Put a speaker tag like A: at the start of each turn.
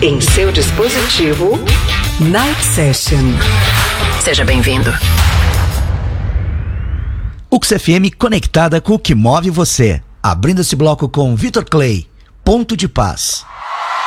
A: Em seu dispositivo, Night Session. Seja bem-vindo.
B: UX FM conectada com o que move você. Abrindo esse bloco com Vitor Clay, Ponto de Paz.